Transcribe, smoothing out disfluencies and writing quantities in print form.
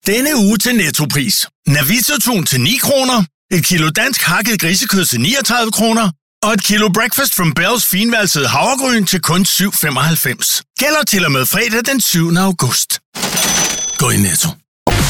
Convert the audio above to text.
Denne uge til Nettopris. Navito-tun til 9 kroner, et kilo dansk hakket grisekød til 39 kroner, og et kilo Breakfast from Bells finvalsede havregryn til kun 7,95. Gælder til og med fredag den 7. august. Gå i Netto.